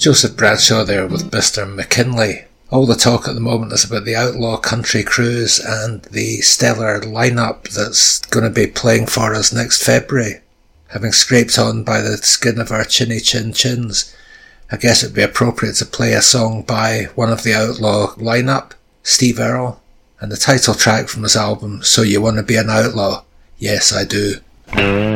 Joseph Bradshaw there with Mr. McKinley. All the talk at the moment is about the Outlaw Country Cruise and the stellar lineup that's going to be playing for us next February. Having scraped on by the skin of our chinny chin chins, I guess it'd be appropriate to play a song by one of the Outlaw lineup, Steve Earle, and the title track from his album, So You Want to Be an Outlaw? Yes, I Do.